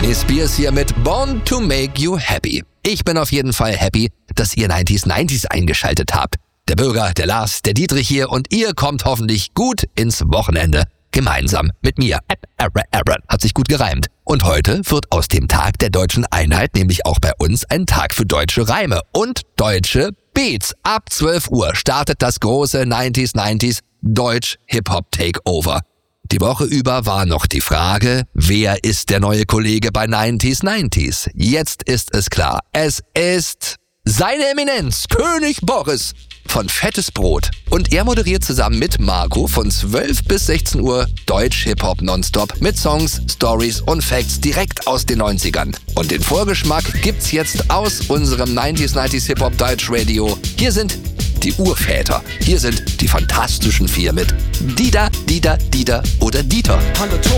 Britney Spears hier mit Born to Make You Happy. Ich bin auf jeden Fall happy, dass ihr 90s eingeschaltet habt. Der Bürger, der Lars, der Dietrich hier und ihr kommt hoffentlich gut ins Wochenende. Gemeinsam mit mir. Hat sich gut gereimt. Und heute wird aus dem Tag der deutschen Einheit nämlich auch bei uns ein Tag für deutsche Reime und deutsche Beats. Ab 12 Uhr startet das große 90s Deutsch Hip-Hop Takeover. Die Woche über war noch die Frage, wer ist der neue Kollege bei 90s? Jetzt ist es klar. Es ist seine Eminenz, König Boris von Fettes Brot. Und er moderiert zusammen mit Marco von 12 bis 16 Uhr Deutsch-Hip-Hop nonstop mit Songs, Stories und Facts direkt aus den 90ern. Und den Vorgeschmack gibt's jetzt aus unserem 90s Hip-Hop Deutsch Radio. Hier sind die Urväter. Hier sind die Fantastischen Vier mit Dieter oder Dieter.